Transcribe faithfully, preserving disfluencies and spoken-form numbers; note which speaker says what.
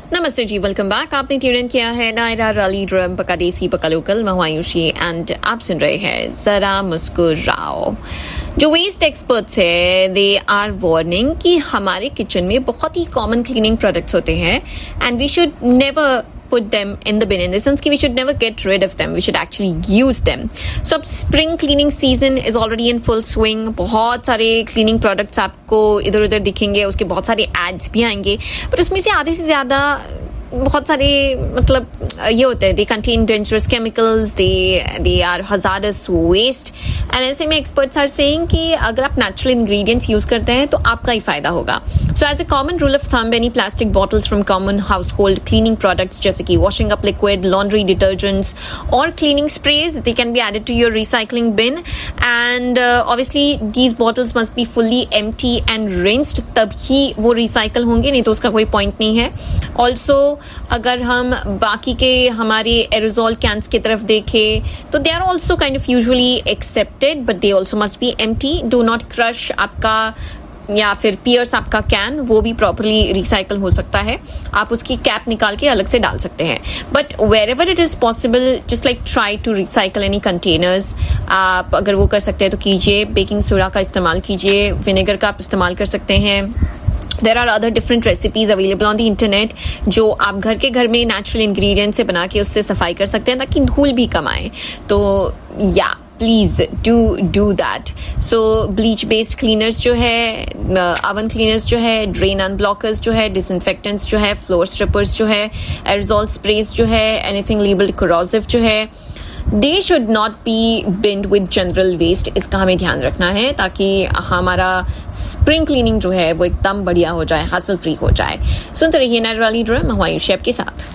Speaker 1: नमस्ते जी, welcome back. आपने tune in किया है नायरा रली ड्रम पका देसी पका लोकल। मैं हूं आयुषी एंड आप सुन रहे हैं जरा मुस्कुराओ। जो वेस्ट एक्सपर्ट्स है दे आर वार्निंग कि हमारे किचन में बहुत ही कॉमन क्लीनिंग प्रोडक्ट्स होते हैं and we should never put them in the bin, in the sense कि we should never get rid of them, we should actually use them. So अब spring cleaning season is already in full swing. बहुत सारे cleaning products आपको इधर उधर दिखेंगे, उसके बहुत सारे ads भी आएंगे, पर उसमें से आधे से ज़्यादा बहुत सारे मतलब ये होते हैं, they contain dangerous chemicals, they they are हजारस waste and ऐसे में एक्सपर्ट्स आर सेइंग कि अगर आप नेचुरल इंग्रेडिएंट्स यूज करते हैं तो आपका ही फायदा होगा. So as a common rule of thumb, any plastic bottles from common house hold cleaning products जैसे कि washing up liquid, laundry detergents और cleaning sprays, they can be added to your recycling bin and obviously these bottles must be fully empty and rinsed, तभी वो recycle होंगे, नहीं तो उसका कोई पॉइंट नहीं है. ऑल्सो अगर हम बाकी के हमारे एरोजॉल कैंस की तरफ देखें तो they are also kind of usually accepted but they also must be empty. Do not crush आपका या फिर पियर्स आपका कैन, वो भी प्रॉपरली रिसाइकल हो सकता है. आप उसकी कैप निकाल के अलग से डाल सकते हैं. But where ever it is possible just like try to recycle any containers. आप अगर वो कर सकते हैं तो कीजिए. बेकिंग सोडा का इस्तेमाल कीजिए, विनेगर का आप इस्तेमाल कर सकते हैं. There are other different recipes available on the internet जो आप घर के घर में नेचुरल इंग्रेडिएंट से बना के उससे सफाई कर सकते हैं ताकि धूल भी कम आए. तो या please do do that. So bleach based cleaners जो है, ओवन क्लीनर्स जो है, ड्रेन अनब्लॉकर्स जो है, डिसइंफेक्टेंट्स जो है, फ्लोर स्ट्रिपर्स जो है, एरोजॉल स्प्रेज जो है, एनीथिंग लेबल्ड कोरोसिव जो है, they should not be wind with general waste. इसका हमें ध्यान रखना है ताकि हमारा स्प्रिंग क्लीनिंग जो है वो एकदम बढ़िया हो जाए, हासल फ्री हो जाए. सुनते रहिए नायरा रली ड्रम, मैं हूं आयुषी आपके साथ.